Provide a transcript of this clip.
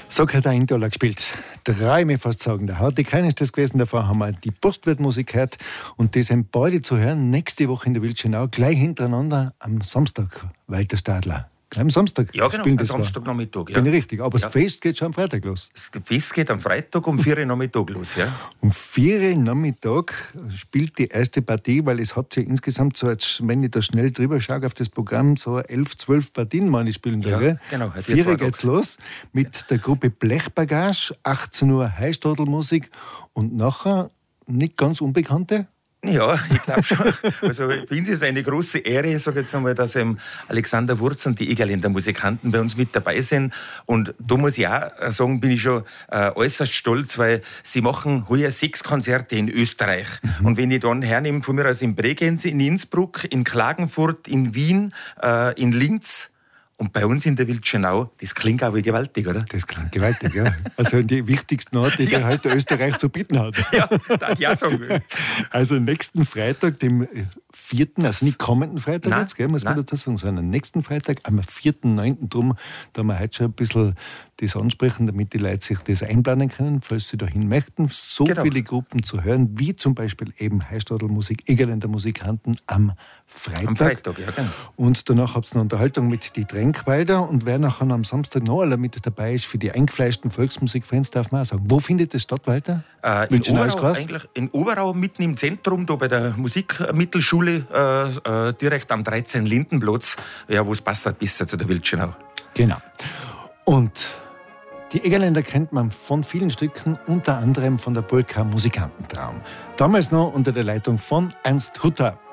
So hat der Indola gespielt. Drei, mir fast sagen. Der Hartikain ist das gewesen. Davor haben wir die Postwirtmusik gehört. Und die sind beide zu hören nächste Woche in der Wildschönau, gleich hintereinander am Samstag. Walter Stadler. Am Samstag. Ja, genau, am Samstagnachmittag. Ja. Bin ich richtig. Aber ja. Das Fest geht schon am Freitag los. Das Fest geht am Freitag um 4 Uhr Nachmittag los. Ja. Um 4 Uhr Nachmittag spielt die erste Partie, weil es hat ja insgesamt, so jetzt, wenn ich da schnell drüber schaue auf das Programm, so 11, 12 Partien, meine ich, spielen da. Ja, genau. 4 Uhr geht's los mit der Gruppe Blechbagage, 18 Uhr Heißstadelmusik und nachher nicht ganz Unbekannte. Ja, ich glaube schon. Also für uns ist es eine große Ehre, sage ich jetzt einmal, dass Alexander Wurz und die Egerländer Musikanten bei uns mit dabei sind. Und da muss ich auch sagen, bin ich schon äußerst stolz, weil sie machen heuer 6 Konzerte in Österreich. Und wenn ich dann hernehme, von mir aus in Bregenz, in Innsbruck, in Klagenfurt, in Wien, in Linz, und bei uns in der Wildschönau, das klingt aber gewaltig, oder? Das klingt gewaltig, ja. Also die wichtigsten Orte, die heute Österreich zu bieten hat. Ja, das ich auch sagen will. Also nächsten Freitag, dem 4., also nicht kommenden Freitag Nein, jetzt, gell, muss man dazu sagen, sondern nächsten Freitag, am 4.9. drum, da wir heute schon ein bisschen das ansprechen, damit die Leute sich das einplanen können, falls sie dahin möchten. So genau. Viele Gruppen zu hören, wie zum Beispiel eben Heißstadelmusik, Egerländer Musikanten am Freitag. Am Freitag, ja, genau. Und danach habt ihr eine Unterhaltung mit die Tränkwalder und wer nachher am Samstag noch alle mit dabei ist, für die eingefleischten Volksmusikfans, darf man auch sagen. Wo findet das statt, Walter? In Oberau, eigentlich in Oberau, mitten im Zentrum, da bei der Musikmittelschule, direkt am 13. Lindenplatz, ja, wo es passt halt besser zu der Wildschönau. Genau. Und die Egerländer kennt man von vielen Stücken, unter anderem von der Polka Musikantentraum. Damals noch unter der Leitung von Ernst Hutter.